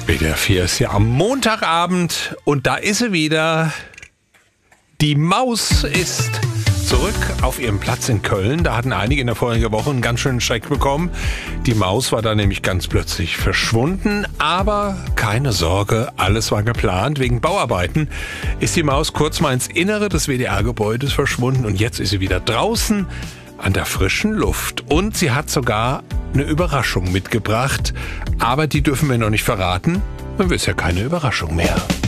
WDR 4 ist ja am Montagabend und da ist sie wieder. Die Maus ist zurück auf ihrem Platz in Köln. Da hatten einige in der vorigen Woche einen ganz schönen Schreck bekommen. Die Maus war da nämlich ganz plötzlich verschwunden. Aber keine Sorge, alles war geplant. Wegen Bauarbeiten ist die Maus kurz mal ins Innere des WDR-Gebäudes verschwunden. Und jetzt ist sie wieder draußen an der frischen Luft. Und sie hat sogar eine Überraschung mitgebracht. Aber die dürfen wir noch nicht verraten. Dann ist ja keine Überraschung mehr.